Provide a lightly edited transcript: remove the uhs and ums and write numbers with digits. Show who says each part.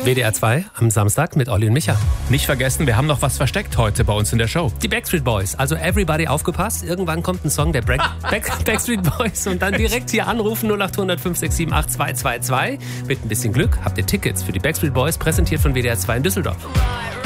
Speaker 1: WDR 2 am Samstag mit Olli und Micha.
Speaker 2: Nicht vergessen, wir haben noch was versteckt heute bei uns in der Show.
Speaker 1: Die Backstreet Boys. Also everybody aufgepasst. Irgendwann kommt ein Song der Backstreet Boys und dann direkt hier anrufen 0800 567 8222. Mit ein bisschen Glück habt ihr Tickets für die Backstreet Boys, präsentiert von WDR 2 in Düsseldorf.